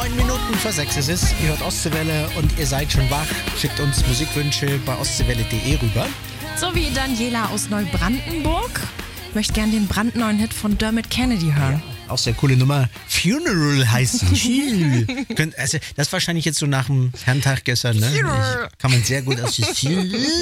5:09 ist es. Ihr hört Ostseewelle und ihr seid schon wach. Schickt uns Musikwünsche bei ostseewelle.de rüber. So wie Daniela aus Neubrandenburg. Möchte gern den brandneuen Hit von Dermot Kennedy hören. Auch sehr coole Nummer. Funeral heißt sie. Also, das ist wahrscheinlich jetzt so nach dem Herrentag gestern, ne? Kann man sehr gut aus